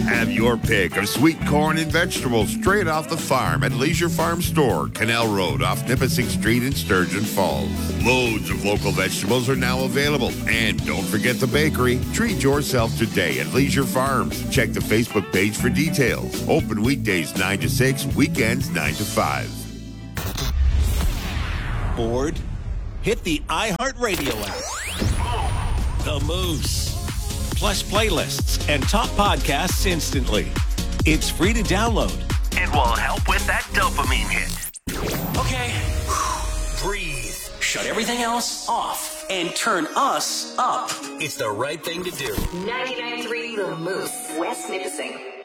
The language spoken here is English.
Have your pick of sweet corn and vegetables straight off the farm at Leisure Farm Store, Canal Road off Nipissing Street in Sturgeon Falls. Loads of local vegetables are now available. And don't forget the bakery. Treat yourself today at Leisure Farms. Check the Facebook page for details. Open weekdays 9 to 6, weekends 9 to 5. Bored? Hit the iHeartRadio app. The Moose. Plus playlists and top podcasts instantly. It's free to download. It will help with that dopamine hit. Okay, breathe. Shut everything else off and turn us up. It's the right thing to do. 99.3 The Moose, West Nipissing.